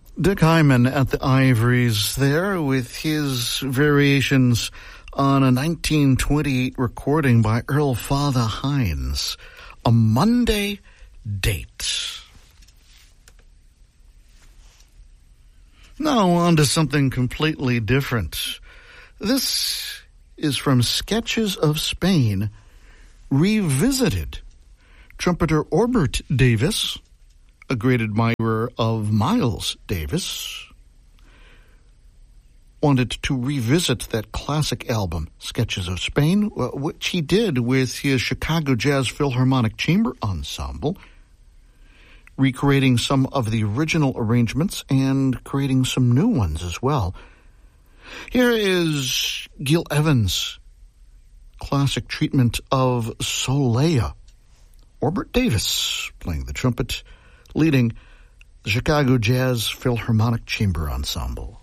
Dick Hyman at the Ivories there with his variations on a 1928 recording by Earl Father Hines, A Monday Date. Now on to something completely different. This is from Sketches of Spain, Revisited. Trumpeter Orbert Davis, a great admirer of Miles Davis, wanted to revisit that classic album, Sketches of Spain, which he did with his Chicago Jazz Philharmonic Chamber Ensemble, recreating some of the original arrangements and creating some new ones as well. Here is Gil Evans' classic treatment of Soleil. Orbert Davis playing the trumpet, leading the Chicago Jazz Philharmonic Chamber Ensemble.